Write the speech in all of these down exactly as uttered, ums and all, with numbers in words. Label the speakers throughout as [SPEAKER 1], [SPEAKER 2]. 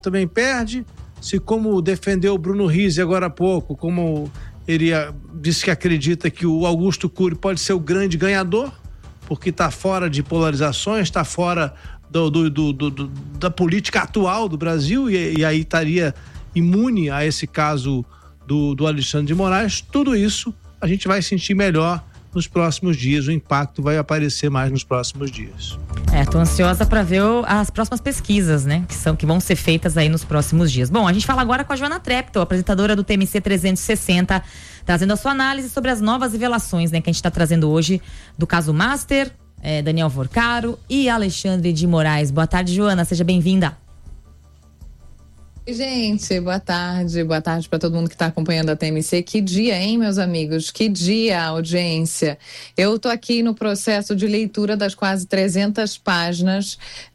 [SPEAKER 1] também perde, se como defendeu o Bruno Rizzi agora há pouco, como ele disse que acredita que o Augusto Cury pode ser o grande ganhador, porque está fora de polarizações, está fora do, do, do, do, do, da política atual do Brasil e, e aí estaria imune a esse caso do, do Alexandre de Moraes. Tudo isso a gente vai sentir melhor nos próximos dias, o impacto vai aparecer mais nos próximos dias.
[SPEAKER 2] É, tô ansiosa para ver o, as próximas pesquisas, né, que são que vão ser feitas aí nos próximos dias. Bom, a gente fala agora com a Joana Treptow, apresentadora do T M C trezentos e sessenta, trazendo a sua análise sobre as novas revelações, né, que a gente está trazendo hoje do caso Master, é, Daniel Vorcaro e Alexandre de Moraes. Boa tarde, Joana, seja bem-vinda.
[SPEAKER 3] Oi, gente, boa tarde, boa tarde para todo mundo que está acompanhando a T M C. Que dia, hein, meus amigos? Que dia, audiência. Eu tô aqui no processo de leitura das quase trezentas páginas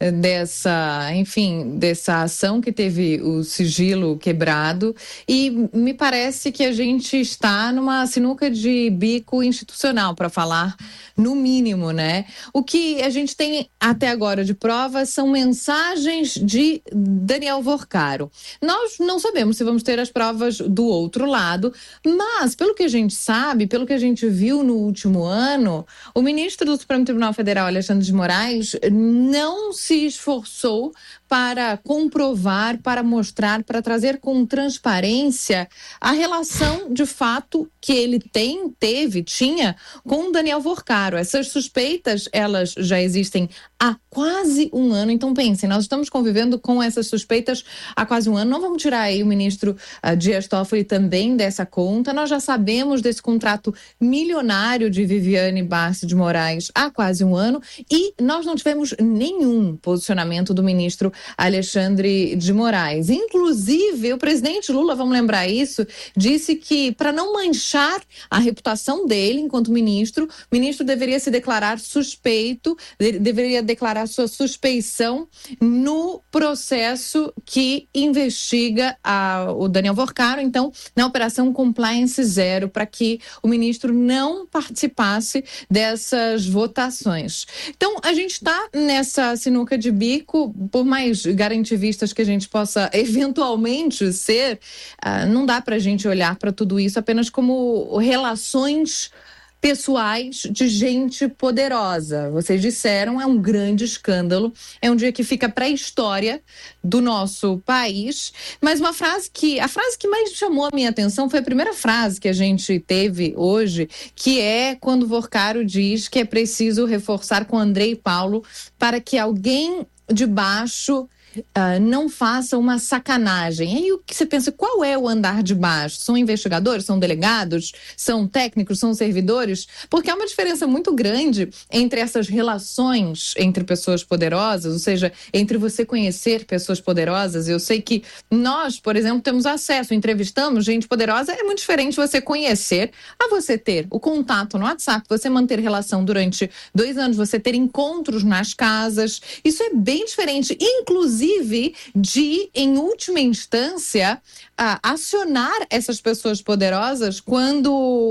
[SPEAKER 3] dessa, enfim, dessa ação que teve o sigilo quebrado e me parece que a gente está numa sinuca de bico institucional, para falar no mínimo, né? O que a gente tem até agora de provas são mensagens de Daniel Vorcaro. Nós não sabemos se vamos ter as provas do outro lado, mas pelo que a gente sabe, pelo que a gente viu no último ano, o ministro do Supremo Tribunal Federal, Alexandre de Moraes, não se esforçou para comprovar, para mostrar, para trazer com transparência a relação de fato que ele tem, teve, tinha com Daniel Vorcaro. Essas suspeitas, elas já existem há quase um ano, então pensem, nós estamos convivendo com essas suspeitas há quase um ano, não vamos tirar aí o ministro uh, Dias Toffoli também dessa conta, nós já sabemos desse contrato milionário de Viviane Barsi de Moraes há quase um ano e nós não tivemos nenhum posicionamento do ministro Alexandre de Moraes. Inclusive, o presidente Lula, vamos lembrar isso, disse que para não manchar a reputação dele enquanto ministro, o ministro deveria se declarar suspeito, de- deveria declarar sua suspeição no processo que investiga a, o Daniel Vorcaro, então, na Operação Compliance Zero, para que o ministro não participasse dessas votações. Então, a gente está nessa sinuca de bico, por mais garantidistas que a gente possa eventualmente ser, uh, não dá para a gente olhar para tudo isso apenas como relações pessoais de gente poderosa. Vocês disseram, é um grande escândalo, é um dia que fica para a história do nosso país, mas uma frase que, a frase que mais chamou a minha atenção foi a primeira frase que a gente teve hoje, que é quando Vorcaro diz que é preciso reforçar com André e Paulo para que alguém de baixo uh, não faça uma sacanagem. Aí o que você pensa, qual é o andar de baixo? São investigadores, são delegados, são técnicos, são servidores? Porque há uma diferença muito grande entre essas relações entre pessoas poderosas, ou seja, entre você conhecer pessoas poderosas. Eu sei que nós, por exemplo, temos acesso, entrevistamos gente poderosa, é muito diferente você conhecer a você ter o contato no WhatsApp, você manter relação durante dois anos, você ter encontros nas casas. Isso é bem diferente, inclusive de, em última instância, uh, acionar essas pessoas poderosas quando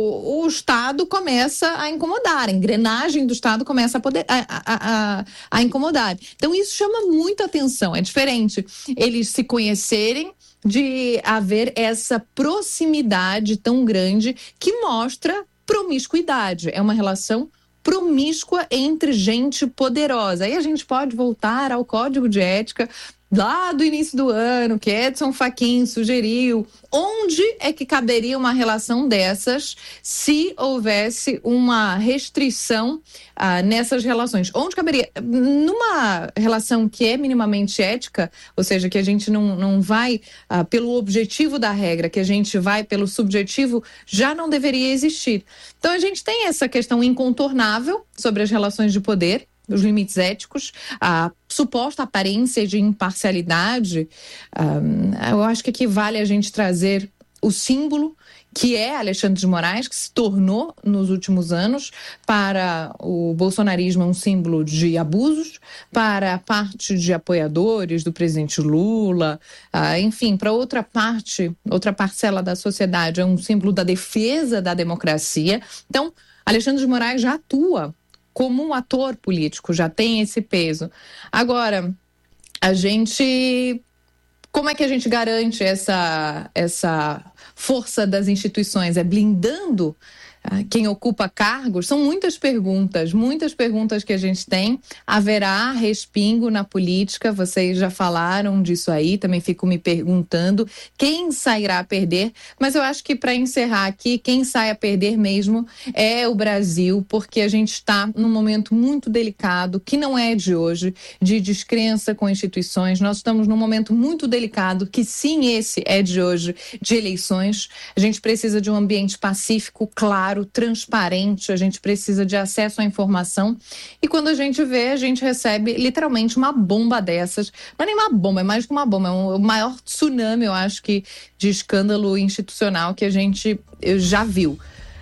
[SPEAKER 3] o Estado começa a incomodar, a engrenagem do Estado começa a, poder, a, a, a, a incomodar. Então isso chama muita atenção, é diferente eles se conhecerem, de haver essa proximidade tão grande que mostra promiscuidade, é uma relação promíscua entre gente poderosa. Aí a gente pode voltar ao Código de Ética lá do início do ano, que Edson Fachin sugeriu. Onde é que caberia uma relação dessas se houvesse uma restrição ah, nessas relações? Onde caberia? Numa relação que é minimamente ética, ou seja, que a gente não, não vai ah, pelo objetivo da regra, que a gente vai pelo subjetivo, já não deveria existir. Então a gente tem essa questão incontornável sobre as relações de poder, os limites éticos, a suposta aparência de imparcialidade. Um, eu acho que aqui vale a gente trazer o símbolo que é Alexandre de Moraes, que se tornou nos últimos anos para o bolsonarismo um símbolo de abusos, para a parte de apoiadores do presidente Lula, uh, enfim, para outra parte, outra parcela da sociedade, é um símbolo da defesa da democracia. Então, Alexandre de Moraes já atua como um ator político, já tem esse peso. Agora, a gente Como é que a gente garante essa, essa força das instituições? É blindando quem ocupa cargos? São muitas perguntas, muitas perguntas que a gente tem. Haverá respingo na política? Vocês já falaram disso aí, também fico me perguntando quem sairá a perder, mas eu acho que para encerrar aqui, quem sai a perder mesmo é o Brasil, porque a gente está num momento muito delicado, que não é de hoje, de descrença com instituições. Nós estamos num momento muito delicado, que sim, esse é de hoje, de eleições. A gente precisa de um ambiente pacífico, claro, transparente, a gente precisa de acesso à informação, e quando a gente vê, a gente recebe literalmente uma bomba dessas. Não é nem uma bomba, é mais que uma bomba, é um, o maior tsunami, eu acho que, de escândalo institucional que a gente já viu.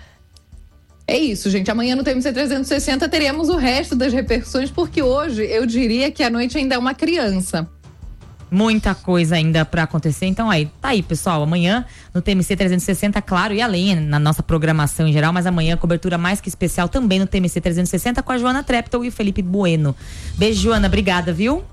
[SPEAKER 3] É isso, gente. Amanhã no T M C trezentos e sessenta teremos o resto das repercussões, porque hoje eu diria que a noite ainda é uma criança.
[SPEAKER 2] Muita coisa ainda para acontecer, então aí, tá aí, pessoal, amanhã no T M C trezentos e sessenta, claro, e além na nossa programação em geral, mas amanhã cobertura mais que especial também no T M C trezentos e sessenta com a Joana Treptow e o Felipe Bueno. Beijo, Joana, obrigada, viu?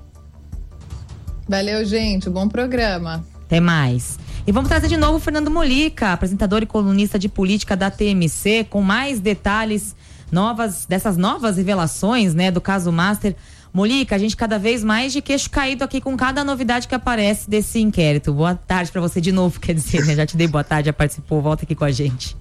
[SPEAKER 3] Valeu, gente, bom programa.
[SPEAKER 2] Até mais. E vamos trazer de novo o Fernando Molica, apresentador e colunista de política da T M C, com mais detalhes novas, dessas novas revelações, né, do caso Master. Molica, a gente cada vez mais de queixo caído aqui com cada novidade que aparece desse inquérito. Boa tarde para você de novo, quer dizer, né? Já te dei boa tarde, já participou, volta aqui com a gente.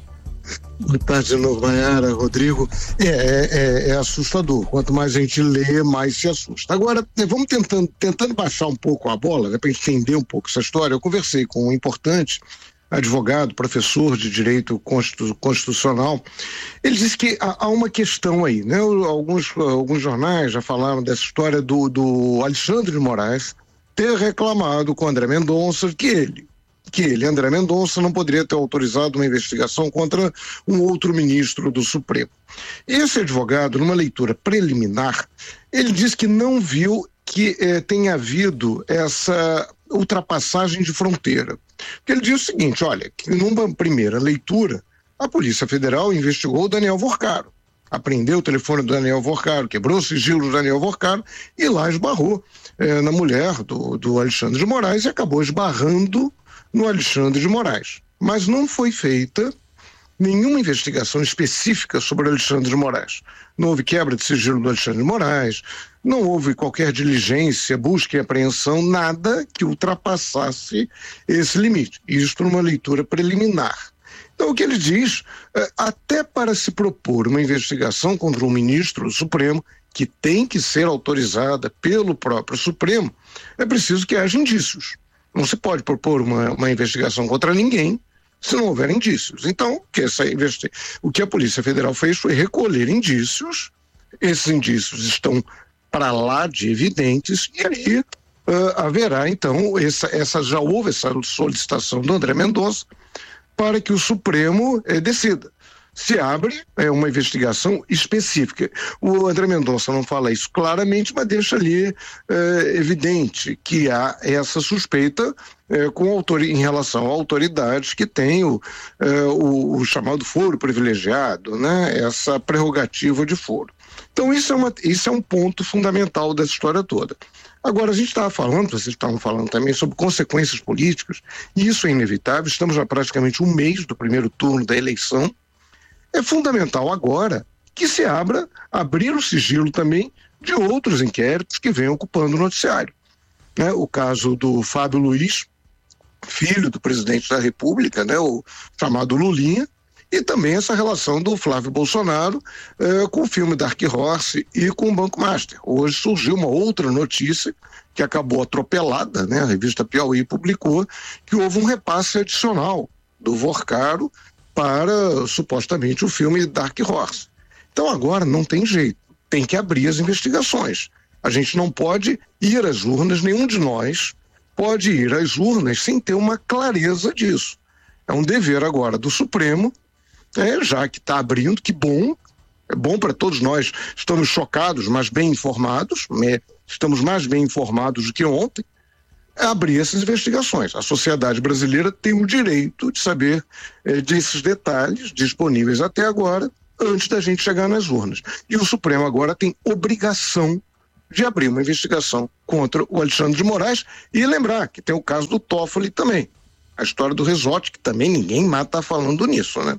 [SPEAKER 4] Boa tarde de novo, Mayara, Rodrigo. É, é, é assustador. Quanto mais a gente lê, mais se assusta. Agora, vamos tentando, tentando baixar um pouco a bola, né, para entender um pouco essa história. Eu conversei com um importante advogado, professor de direito constitucional. Ele disse que há, há uma questão aí, né? Alguns, alguns jornais já falaram dessa história do, do Alexandre de Moraes ter reclamado com André Mendonça que ele, que ele, André Mendonça, não poderia ter autorizado uma investigação contra um outro ministro do Supremo. Esse advogado, numa leitura preliminar, ele disse que não viu que eh, tenha havido essa ultrapassagem de fronteira. Porque ele diz o seguinte, olha, que numa primeira leitura, a Polícia Federal investigou o Daniel Vorcaro, apreendeu o telefone do Daniel Vorcaro, quebrou o sigilo do Daniel Vorcaro e lá esbarrou eh, na mulher do, do Alexandre de Moraes e acabou esbarrando no Alexandre de Moraes. Mas não foi feita nenhuma investigação específica sobre Alexandre de Moraes. Não houve quebra de sigilo do Alexandre de Moraes, não houve qualquer diligência, busca e apreensão, nada que ultrapassasse esse limite. Isto numa leitura preliminar. Então, o que ele diz, até para se propor uma investigação contra um ministro do Supremo, que tem que ser autorizada pelo próprio Supremo, é preciso que haja indícios. Não se pode propor uma, uma investigação contra ninguém se não houver indícios. Então, que essa investi- o que a Polícia Federal fez foi recolher indícios, esses indícios estão para lá de evidentes, e aí uh, haverá, então, essa, essa, já houve essa solicitação do André Mendonça para que o Supremo eh, decida. Se abre é, uma investigação específica. O André Mendonça não fala isso claramente, mas deixa ali é, evidente que há essa suspeita é, com autor, em relação a autoridades que têm o, é, o, o chamado foro privilegiado, né? Essa prerrogativa de foro. Então isso é, uma, isso é um ponto fundamental dessa história toda. Agora, a gente estava falando, vocês estavam falando também sobre consequências políticas, e isso é inevitável, estamos há praticamente um mês do primeiro turno da eleição. É fundamental agora que se abra, abrir o sigilo também de outros inquéritos que vêm ocupando o noticiário. Né? O caso do Fábio Luiz, filho do presidente da República, né? O chamado Lulinha, e também essa relação do Flávio Bolsonaro eh, com o filme Dark Horse e com o Banco Master. Hoje surgiu uma outra notícia que acabou atropelada, né? A revista Piauí publicou que houve um repasse adicional do Vorcaro para, supostamente, o filme Dark Horse. Então agora não tem jeito, tem que abrir as investigações. A gente não pode ir às urnas, nenhum de nós pode ir às urnas sem ter uma clareza disso. É um dever agora do Supremo, é, já que está abrindo, que bom, é bom para todos nós, estamos chocados, mas bem informados, né? Estamos mais bem informados do que ontem, abrir essas investigações. A sociedade brasileira tem o direito de saber eh, desses detalhes disponíveis até agora, antes da gente chegar nas urnas. E o Supremo agora tem obrigação de abrir uma investigação contra o Alexandre de Moraes e lembrar que tem o caso do Toffoli também. A história do resort, que também ninguém mais está falando nisso, né?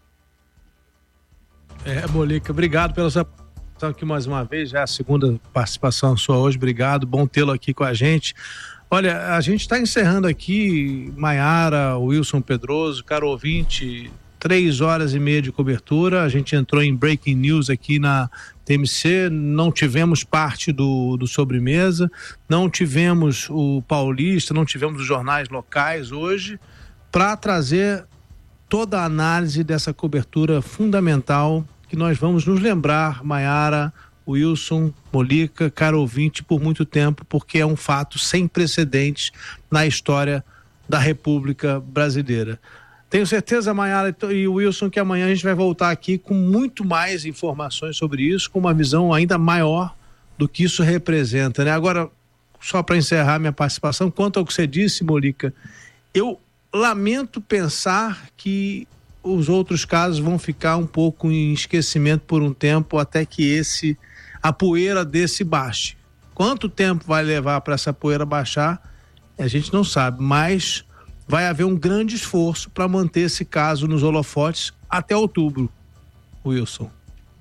[SPEAKER 1] É, Molica, obrigado pela sua participação aqui mais uma vez, já é a segunda participação sua hoje, obrigado, bom tê-lo aqui com a gente. Olha, a gente está encerrando aqui, Maiara, Wilson Pedroso, caro ouvinte, três horas e meia de cobertura, a gente entrou em breaking news aqui na T M C, não tivemos parte do, do sobremesa, não tivemos o Paulista, não tivemos os jornais locais hoje, para trazer toda a análise dessa cobertura fundamental que nós vamos nos lembrar, Maiara, Wilson, Molica, caro ouvinte, por muito tempo, porque é um fato sem precedentes na história da República Brasileira. Tenho certeza, Maiara e Wilson, que amanhã a gente vai voltar aqui com muito mais informações sobre isso, com uma visão ainda maior do que isso representa, né? Agora, só para encerrar minha participação, quanto ao que você disse, Molica, eu lamento pensar que os outros casos vão ficar um pouco em esquecimento por um tempo até que esse, a poeira desse baixe. Quanto tempo vai levar para essa poeira baixar, a gente não sabe, mas vai haver um grande esforço para manter esse caso nos holofotes até outubro, Wilson.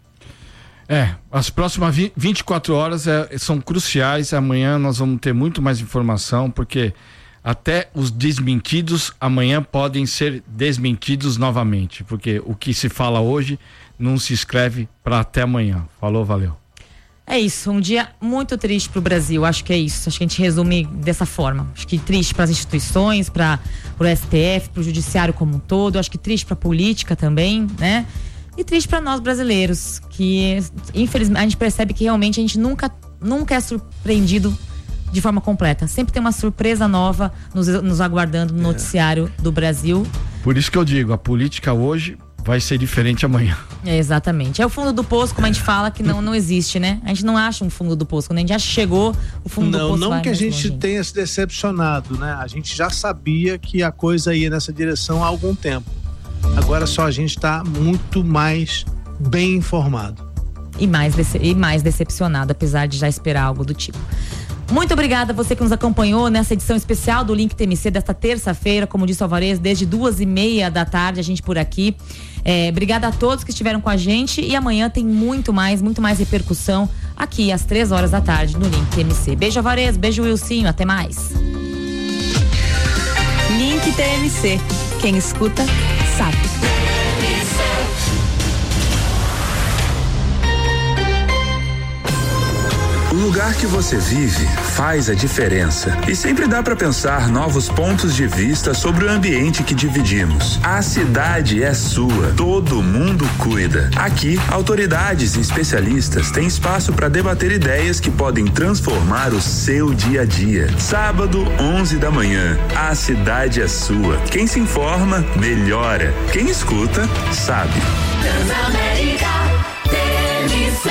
[SPEAKER 5] É, as próximas vinte e quatro horas é, são cruciais. Amanhã nós vamos ter muito mais informação, porque até os desmentidos amanhã podem ser desmentidos novamente, porque o que se fala hoje não se escreve para até amanhã. Falou, valeu.
[SPEAKER 2] É isso, um dia muito triste para o Brasil, acho que é isso, acho que a gente resume dessa forma, acho que triste para as instituições, para o S T F, para o judiciário como um todo, acho que triste para a política também, né? E triste para nós brasileiros, que infelizmente a gente percebe que realmente a gente nunca, nunca é surpreendido de forma completa, sempre tem uma surpresa nova nos, nos aguardando no noticiário do Brasil.
[SPEAKER 5] Por isso que eu digo, a política hoje vai ser diferente amanhã.
[SPEAKER 2] É, exatamente. É o fundo do poço, como a gente fala, que não, não existe, né? A gente não acha um fundo do poço. Quando a gente já chegou, o fundo
[SPEAKER 1] não,
[SPEAKER 2] do poço
[SPEAKER 1] Não,
[SPEAKER 2] vai
[SPEAKER 1] não que a gente
[SPEAKER 2] longe.
[SPEAKER 1] tenha se decepcionado, né? A gente já sabia que a coisa ia nessa direção há algum tempo. Agora só a gente está muito mais bem informado.
[SPEAKER 2] E mais, dece- e mais decepcionado, apesar de já esperar algo do tipo. Muito obrigada a você que nos acompanhou nessa edição especial do Link T M C desta terça-feira, como disse o Alvarez, desde duas e meia da tarde, a gente por aqui. É, obrigada a todos que estiveram com a gente e amanhã tem muito mais, muito mais repercussão aqui às três horas da tarde no Link T M C. Beijo, Alvarez, beijo, Wilsinho, até mais.
[SPEAKER 6] Link T M C, quem escuta, sabe.
[SPEAKER 7] O lugar que você vive faz a diferença e sempre dá para pensar novos pontos de vista sobre o ambiente que dividimos. A cidade é sua, todo mundo cuida. Aqui, autoridades e especialistas têm espaço para debater ideias que podem transformar o seu dia a dia. Sábado, onze da manhã, a cidade é sua. Quem se informa, melhora. Quem escuta, sabe.
[SPEAKER 8] Transamérica T M C.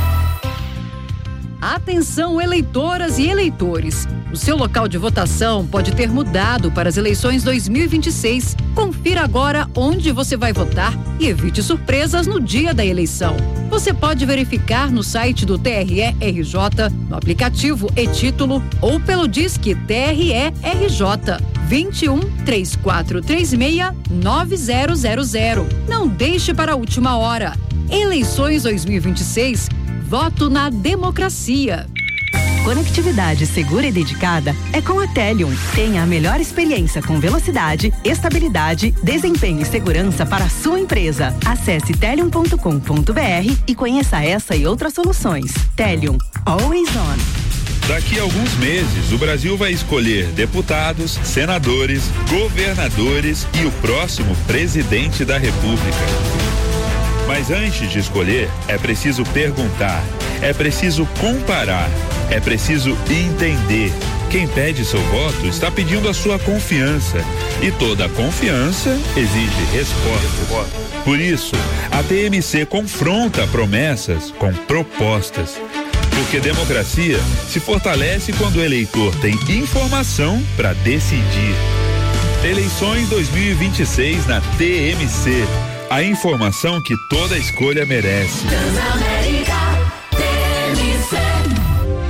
[SPEAKER 9] Atenção, eleitoras e eleitores. O seu local de votação pode ter mudado para as eleições dois mil e vinte e seis. Confira agora onde você vai votar e evite surpresas no dia da eleição. Você pode verificar no site do T R E R J, no aplicativo e-Título ou pelo Disque T R E R J vinte e um, três quatro três seis, nove zero zero zero. Não deixe para a última hora. Eleições dois mil e vinte e seis. Voto na democracia.
[SPEAKER 6] Conectividade segura e dedicada é com a Telium. Tenha a melhor experiência com velocidade, estabilidade, desempenho e segurança para a sua empresa. Acesse telium ponto com ponto b r e conheça essa e outras soluções. Telium, always on.
[SPEAKER 10] Daqui a alguns meses, o Brasil vai escolher deputados, senadores, governadores e o próximo presidente da República. Mas antes de escolher, é preciso perguntar, é preciso comparar, é preciso entender. Quem pede seu voto está pedindo a sua confiança. E toda confiança exige resposta. Por isso, a T M C confronta promessas com propostas. Porque democracia se fortalece quando o eleitor tem informação para decidir. Eleições dois mil e vinte e seis na T M C. A informação que toda escolha merece.
[SPEAKER 8] Transamérica T M C.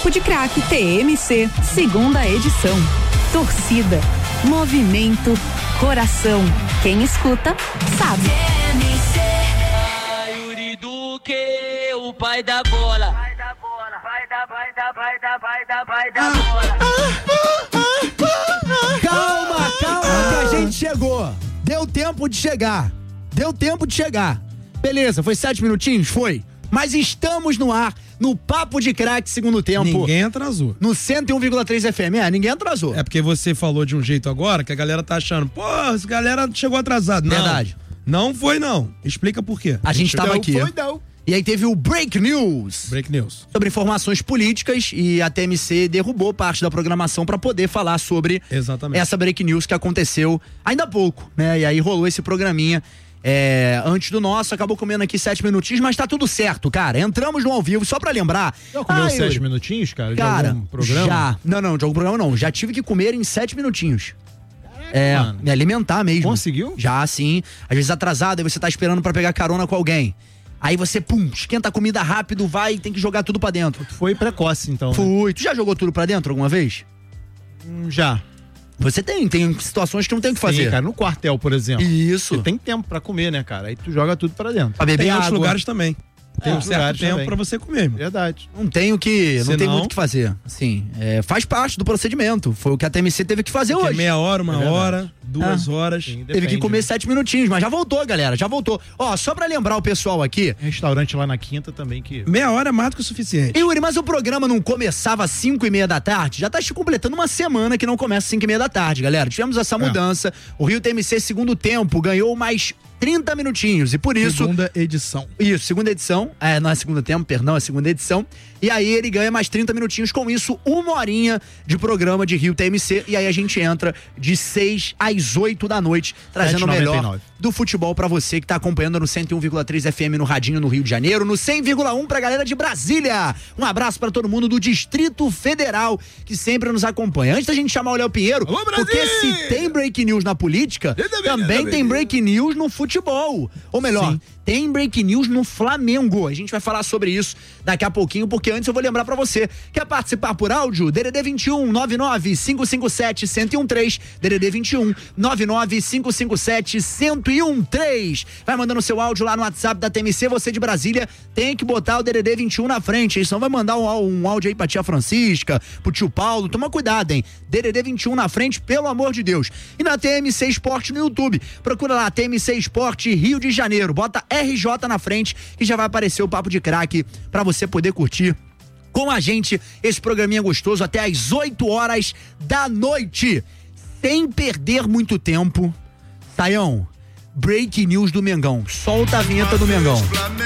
[SPEAKER 6] Papo de Craque T M C, segunda edição. Torcida, movimento, coração. Quem escuta, sabe. T M C.
[SPEAKER 8] Ai, Yuri Duque, o pai da bola. Vai da bola, vai da, vai da, vai da, vai da, vai da bola.
[SPEAKER 11] Calma, calma, que a gente chegou. Deu tempo de chegar. Deu tempo de chegar. Beleza, foi sete minutinhos? Foi. Mas estamos no ar, no Papo de Craque segundo tempo.
[SPEAKER 12] Ninguém atrasou.
[SPEAKER 11] No cento e um vírgula três F M. É, ninguém atrasou.
[SPEAKER 12] É porque você falou de um jeito agora que a galera tá achando, pô, essa galera chegou atrasado. Não,
[SPEAKER 11] Verdade.
[SPEAKER 12] Não foi, não. Explica por quê.
[SPEAKER 11] A gente tava
[SPEAKER 12] não
[SPEAKER 11] aqui.
[SPEAKER 12] Foi, não.
[SPEAKER 11] E aí teve o Break News.
[SPEAKER 12] Break News.
[SPEAKER 11] Sobre informações políticas e a T M C derrubou parte da programação para poder falar sobre
[SPEAKER 12] Exatamente.
[SPEAKER 11] essa Break News que aconteceu ainda há pouco, né? E aí rolou esse programinha é, antes do nosso, acabou comendo aqui sete minutinhos, mas tá tudo certo, cara. Entramos no ao vivo, só pra lembrar.
[SPEAKER 13] Já comeu
[SPEAKER 11] ah,
[SPEAKER 13] sete
[SPEAKER 11] eu...
[SPEAKER 13] minutinhos, cara? De
[SPEAKER 11] Cara,
[SPEAKER 13] algum programa?
[SPEAKER 11] já. Não, não, de algum programa não. Já tive que comer em sete minutinhos. É,
[SPEAKER 13] mano.
[SPEAKER 11] me alimentar mesmo.
[SPEAKER 13] Conseguiu?
[SPEAKER 11] Já, sim. Às vezes atrasado, aí você tá esperando pra pegar carona com alguém. Aí você, pum, esquenta a comida rápido, vai e tem que jogar tudo pra dentro.
[SPEAKER 13] Foi precoce, então.
[SPEAKER 11] Fui. Né? Tu já jogou tudo pra dentro alguma vez?
[SPEAKER 13] Hum, já.
[SPEAKER 11] Você tem, tem situações que não tem o que fazer.
[SPEAKER 13] Sim, cara, no quartel, por exemplo.
[SPEAKER 11] Isso.
[SPEAKER 13] Você tem tempo pra comer, né, cara? Aí tu joga tudo pra dentro.
[SPEAKER 11] Pra beber
[SPEAKER 12] Tem
[SPEAKER 11] água.
[SPEAKER 12] outros lugares também. Tem
[SPEAKER 13] É,
[SPEAKER 12] um certo
[SPEAKER 13] lugares
[SPEAKER 12] tempo
[SPEAKER 13] também.
[SPEAKER 12] pra você comer, irmão.
[SPEAKER 13] Verdade.
[SPEAKER 11] Não tem o que, não
[SPEAKER 12] Senão-
[SPEAKER 11] tem muito o que fazer. Assim, é, faz parte do procedimento. Foi o que a T M C teve que fazer
[SPEAKER 12] Porque é
[SPEAKER 11] hoje.
[SPEAKER 12] meia hora, uma
[SPEAKER 13] É verdade.
[SPEAKER 12] hora, duas
[SPEAKER 11] Ah.
[SPEAKER 12] horas.
[SPEAKER 13] Sim,
[SPEAKER 11] Teve que
[SPEAKER 13] depende,
[SPEAKER 11] comer
[SPEAKER 13] né?
[SPEAKER 11] sete minutinhos, mas já voltou, galera, já voltou. Ó, só pra lembrar o pessoal aqui.
[SPEAKER 13] Restaurante lá na Quinta também que...
[SPEAKER 12] Meia hora é mais do que o suficiente.
[SPEAKER 11] Yuri, mas o programa não começava às cinco e meia da tarde? Já tá completando uma semana que não começa às cinco e meia da tarde, galera. Tivemos essa mudança. O Rio T M C, segundo tempo, ganhou mais trinta minutinhos. E por isso...
[SPEAKER 13] Segunda edição.
[SPEAKER 11] Isso, segunda edição. É, não é segundo tempo, perdão, é segunda edição. E aí ele ganha mais trinta minutinhos, com isso, uma horinha de programa de Rio T M C. E aí a gente entra de seis às oito da noite, trazendo o
[SPEAKER 13] sete e noventa e
[SPEAKER 11] melhor
[SPEAKER 13] nove.
[SPEAKER 11] do futebol pra você que tá acompanhando no cento e um vírgula três F M no Radinho, no Rio de Janeiro, no cem vírgula um pra galera de Brasília. Um abraço pra todo mundo do Distrito Federal que sempre nos acompanha. Antes da gente chamar o Léo Pinheiro,
[SPEAKER 12] Alô, Brasil!
[SPEAKER 11] porque se tem break news na política, também tem break news no futebol. Ou melhor,
[SPEAKER 13] Sim.
[SPEAKER 11] tem break news no Flamengo. A gente vai falar sobre isso daqui a pouquinho, porque antes eu vou lembrar pra você. Quer participar por áudio? D D D vinte e um, nove nove cinco cinco sete, um zero um três. D D D vinte e um, nove nove cinco cinco sete, um zero um três. Vai mandando seu áudio lá no WhatsApp da T M C. Você de Brasília tem que botar o D D D vinte e um na frente, hein? Senão vai mandar um, um áudio aí pra tia Francisca, pro tio Paulo. Toma cuidado, hein? D D D vinte e um na frente, pelo amor de Deus. E na T M C Esporte no YouTube. Procura lá, T M C Esporte Rio de Janeiro. Bota R J na frente e já vai aparecer o Papo de Craque pra você poder curtir com a gente esse programinha gostoso até às oito horas da noite. Sem perder muito tempo. Saião, break news do Mengão. Solta a vinheta do Mengão.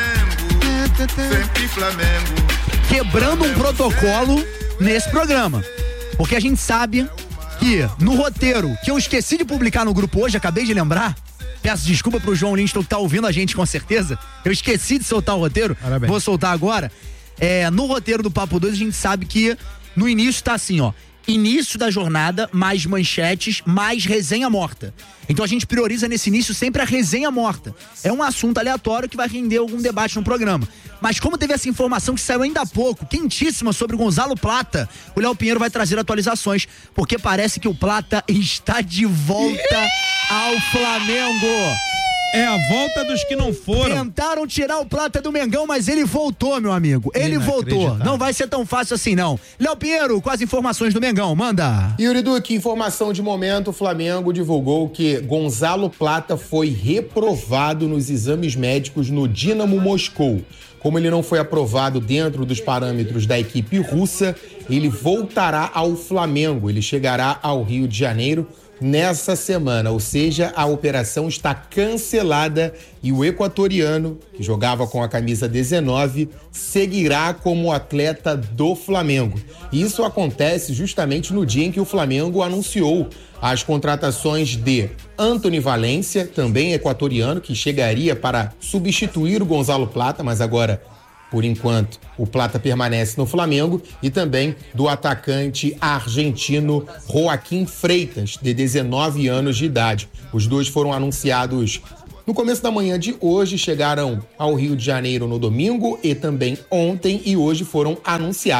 [SPEAKER 11] Quebrando um protocolo nesse programa. Porque a gente sabe que no roteiro, que eu esqueci de publicar no grupo hoje, acabei de lembrar. Peço desculpa pro João Linston que tá ouvindo a gente com certeza. Eu esqueci de soltar o roteiro.
[SPEAKER 13] Parabéns.
[SPEAKER 11] Vou soltar agora. É, no roteiro do Papo dois a gente sabe que no início tá assim, ó. Início da jornada, mais manchetes, mais resenha morta. Então a gente prioriza nesse início sempre a resenha morta. É um assunto aleatório que vai render algum debate no programa. Mas como teve essa informação que saiu ainda há pouco, quentíssima, sobre o Gonzalo Plata, o Léo Pinheiro vai trazer atualizações, porque parece que o Plata está de volta ao Flamengo.
[SPEAKER 12] É a volta dos que não foram.
[SPEAKER 11] Tentaram tirar o Plata do Mengão, mas ele voltou, meu amigo. Ele voltou. Não vai ser tão fácil assim, não. Léo Pinheiro, com as informações do Mengão, manda.
[SPEAKER 14] Yuri Duque, informação de momento, o Flamengo divulgou que Gonzalo Plata foi reprovado nos exames médicos no Dinamo Moscou. Como ele não foi aprovado dentro dos parâmetros da equipe russa, ele voltará ao Flamengo. Ele chegará ao Rio de Janeiro nessa semana, ou seja, a operação está cancelada e o equatoriano, que jogava com a camisa dezenove, seguirá como atleta do Flamengo. Isso acontece justamente no dia em que o Flamengo anunciou as contratações de Antony Valência, também equatoriano, que chegaria para substituir o Gonzalo Plata, mas agora, por enquanto, o Plata permanece no Flamengo, e também do atacante argentino Joaquim Freitas, de dezenove anos de idade. Os dois foram anunciados no começo da manhã de hoje, chegaram ao Rio de Janeiro no domingo e também ontem, e hoje foram anunciados.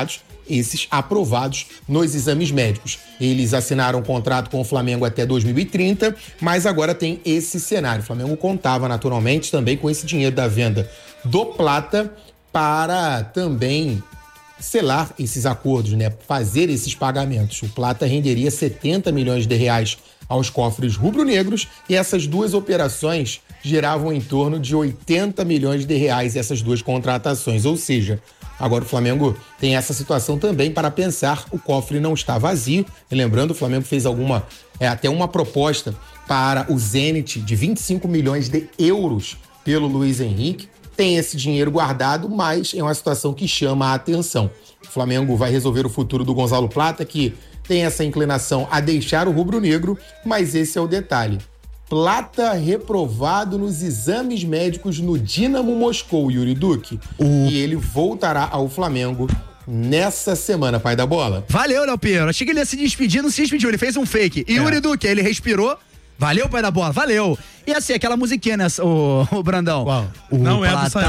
[SPEAKER 14] esses aprovados nos exames médicos. Eles assinaram um contrato com o Flamengo até dois mil e trinta, mas agora tem esse cenário. O Flamengo contava naturalmente também com esse dinheiro da venda do Plata para também selar esses acordos, né? Fazer esses pagamentos. O Plata renderia setenta milhões de reais aos cofres rubro-negros e essas duas operações geravam em torno de oitenta milhões de reais essas duas contratações, ou seja, agora o Flamengo tem essa situação também para pensar, o cofre não está vazio, e lembrando, o Flamengo fez alguma, é, até uma proposta para o Zenit de vinte e cinco milhões de euros pelo Luiz Henrique, tem esse dinheiro guardado, mas é uma situação que chama a atenção. O Flamengo vai resolver o futuro do Gonzalo Plata, que tem essa inclinação a deixar o rubro-negro, mas esse é o detalhe. Plata reprovado nos exames médicos no Dynamo Moscou, Yuri Duque. O... E ele voltará ao Flamengo nessa semana, pai da bola.
[SPEAKER 11] Valeu, Léo Pinheiro. Achei que ele ia se despedir, não se despediu, ele fez um fake. E é. Yuri Duque, ele respirou. Valeu, pai da bola, valeu. E assim, aquela musiquinha, né, o, o Brandão?
[SPEAKER 12] Qual?
[SPEAKER 11] O
[SPEAKER 12] não
[SPEAKER 11] Plata
[SPEAKER 12] é do Sayão.